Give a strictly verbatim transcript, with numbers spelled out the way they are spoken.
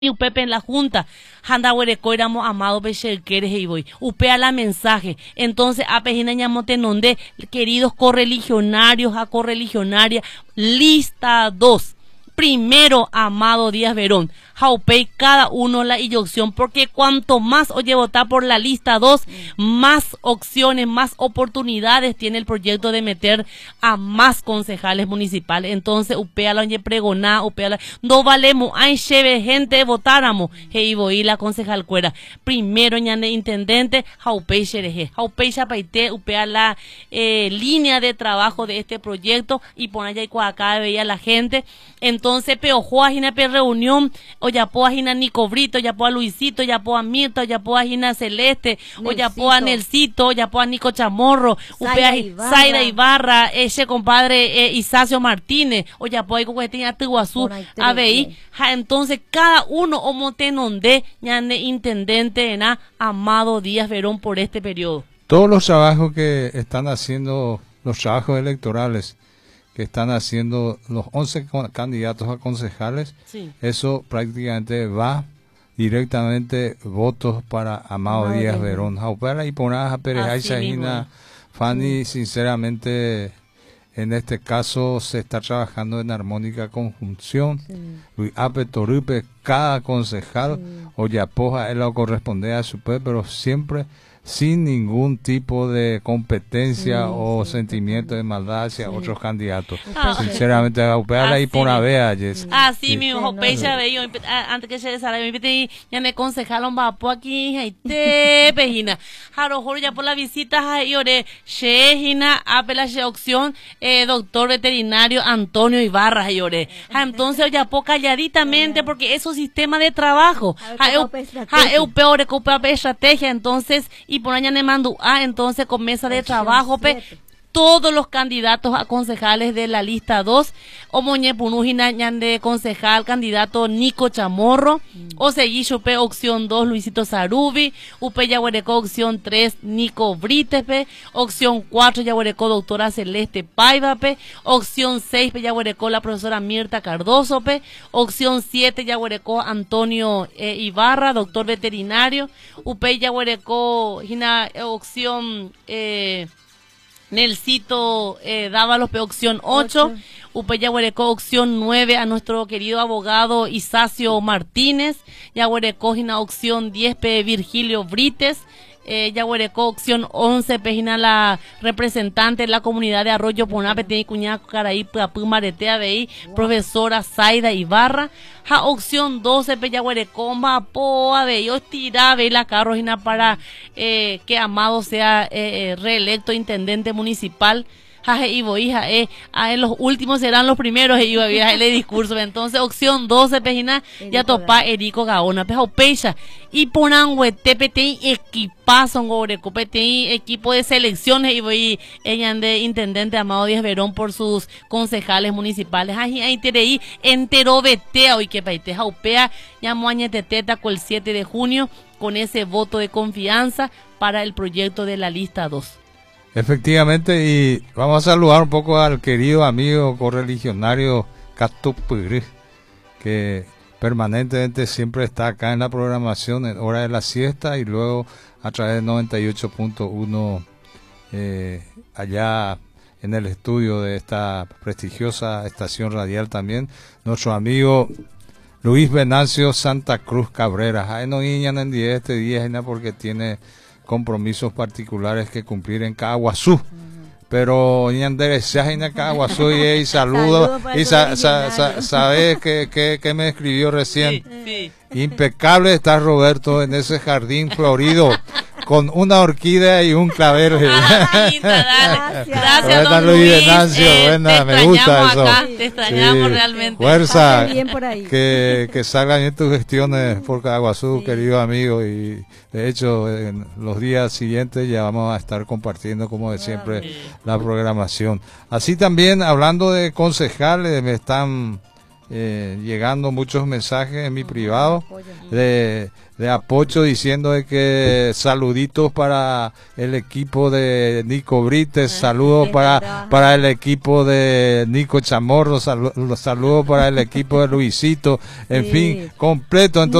y Upepe en la junta, Handa Huereco éramos amados Becherqueres y voy, Upea la mensaje, entonces a Pejina Ñamotenonde, queridos correligionarios, a correligionaria, lista dos, primero Amado Díaz Verón, Jaupey cada uno la inyección, porque cuanto más oye votar por la lista dos, más opciones, más oportunidades tiene el proyecto de meter a más concejales municipales. Entonces, upea la oye pregoná, upea la, no valemos, hay cheve gente votáramos, hey voy la concejal cuera, primero ñane intendente, Jaupey xereje, Jaupey chapaite, upea la eh, línea de trabajo de este proyecto, y por allá y acá veía la gente, entonces peojo ajina pe reunión, o ya po ajina Nico Brito, ya po a Luisito, ya po a Mirta, ya po ajina Celeste, Nelsito. O ya po a Nelsito, ya po a Nico Chamorro, Zaira Ibarra, Zaira Ibarra, ese compadre eh, Isacio Martínez, o ya po ahí como tenía Tiguazú, a ver, entonces cada uno o motenonde, ñane intendente en Amado Díaz Verón por este periodo. Todos los trabajos que están haciendo, los trabajos electorales, que están haciendo los once candidatos a concejales, sí. Eso prácticamente va directamente votos para Amado Madre Díaz Verón. Jaupera y Ponaja Perejay Sajina Fanny, sí. Sinceramente, en este caso se está trabajando en armónica conjunción. Sí. Luis Ape Torupe, cada concejal, sí. Oyapoja, él lo corresponde a su pueblo, pero siempre sin ningún tipo de competencia sí, o sí, sentimiento de maldad hacia sí. otros candidatos. Ah, sinceramente, Jaupera y Ponavea, Jess. Así mi Jaupecha veio antes que se desarrolle, me pide ya me concejaron vapo aquí, Haite, Pejina. Jarojor ya por la visita a Iore, Shejina, apela opción, eh, doctor veterinario Antonio Ibarra, Iore. Entonces ya po calladitamente porque es un sistema de trabajo. Ja eu peor que estrategia, entonces y por allá me mando ah, entonces con mesa de trabajo pe, todos los candidatos a concejales de la lista dos, o moñe punujina de concejal candidato Nico Chamorro, mm. o seguí chupe opción dos Luisito Sarubi, upe yahuereco opción tres Nico Britepe, opción cuatro yahuereco doctora Celeste Paivape, opción seis pe yahuereco la profesora Mirta Cardoso pe, opción siete yahuereco Antonio eh, Ibarra, doctor veterinario, upe yahuereco hina opción eh, Nelsito eh, Dávalos, opción ocho, Upeya Huereco, opción nueve, a nuestro querido abogado Isacio Martínez, Yahuerecojina, opción diez, P. Virgilio Brites, eh, Yahuereco, opción once, Pejina, la representante de la comunidad de Arroyo Ponape, tiene cuñaco Caraí, Papú Maretea, Veí, profesora Zaida Ibarra, ja, opción doce, Peyahuerecomba, Poa, Veí, Ostira, Veí, la carrojina para eh, que Amado sea eh, reelecto intendente municipal. Ja, y voy, ja, eh, a los últimos serán los primeros, y iba a el discurso. Entonces, opción doce, Pejina, ya topa Erico Gaona, Peja Pecha, y ponan huetepete equipazo, gorecopete equipo de selecciones, y voy, ella de intendente Amado Díaz Verón por sus concejales municipales. Ahí, ahí, tereí, entero vetea, hoy que paite, jaupea, ya moañeteteta con el siete de junio, con ese voto de confianza para el proyecto de la lista dos. Efectivamente, y vamos a saludar un poco al querido amigo correligionario Catupuri, que permanentemente siempre está acá en la programación en hora de la siesta y luego a través de noventa y ocho punto uno eh, allá en el estudio de esta prestigiosa estación radial también, nuestro amigo Luis Venancio Santa Cruz Cabrera. Ahí no iñan en día este día porque tiene compromisos particulares que cumplir en Caguazú, uh-huh. Pero ñandereseas en Caguazú y, y saludo y sa, sa, sa, sabes que, que, que me escribió recién, sí, sí. Impecable está Roberto en ese jardín florido con una orquídea y un clavel. Ah, linda, dale. Gracias, Gracias don Luis. Luis Venancio, eh, buena, me gusta eso. Acá, te extrañamos sí. Realmente. Fuerza, bien por ahí. Que, que salgan en tus gestiones por Caguazú, sí. Querido amigo, y de hecho en los días siguientes ya vamos a estar compartiendo como de siempre sí. La programación. Así también, hablando de concejales, me están eh, llegando muchos mensajes en mi privado de, de apoyo diciendo de que saluditos para el equipo de Nico Brites, saludos para, para el equipo de Nico Chamorro, saludos saludo para el equipo de Luisito, en sí. fin, completo. Entonces,